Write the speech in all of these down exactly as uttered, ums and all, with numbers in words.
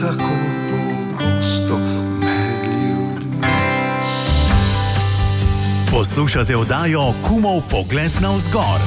tako pogosto med ljudmi. Poslušate oddajo Kumov pogled navzgor.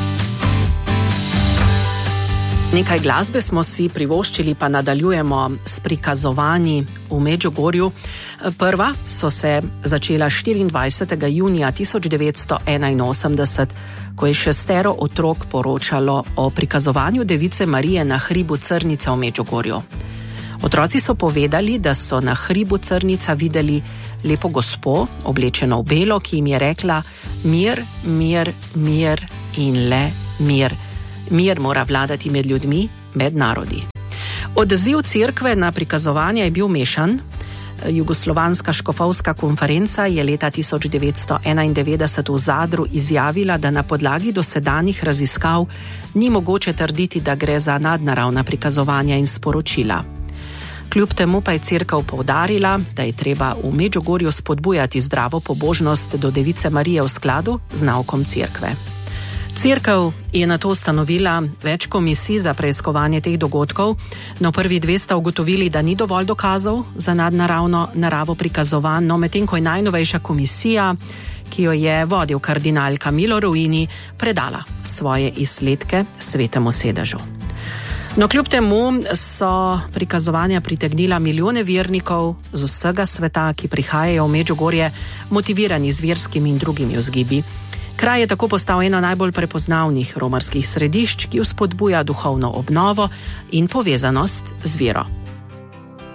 Nekaj glasbe smo si privoščili, pa nadaljujemo s prikazovanji v Medžugorju. Prva so se začela štiriindvajsetega junija tisoč devetsto enainosemdeset, ko je šestero otrok poročalo o prikazovanju Device Marije na hribu Crnica v Medžugorju. Otroci so povedali, da so na hribu Crnica videli lepo gospo, oblečeno v belo, ki jim je rekla: mir, mir, mir in le mir. Mir mora vladati med ljudmi, med narodi. Odziv cerkve na prikazovanje je bil mešan. Jugoslovanska škofovska konferenca je leta tisoč devetsto enaindevetdeset v Zadru izjavila, da na podlagi dosedanjih raziskav ni mogoče trditi, da gre za nadnaravna prikazovanja in sporočila. Kljub temu pa je cerkev poudarila, da je treba v Medžugorju spodbujati zdravo pobožnost do Device Marije v skladu z naukom cerkve. Cerkev je nato ustanovila več komisij za preiskovanje teh dogodkov, no prvi dve sta ugotovili, da ni dovolj dokazov za nadnaravno naravo prikazovanj, no medtem ko je najnovejša komisija, ki jo je vodil kardinal Camillo Ruini, predala svoje izsledke Svetemu sedežu. No, kljub temu so prikazovanja pritegnila milijone vernikov z vsega sveta, ki prihajajo v Medžugorje, motivirani z verskimi in drugimi vzgibi. Kraj je tako postal eno najbolj prepoznavnih romarskih središč, ki vzpodbuja duhovno obnovo in povezanost z vero.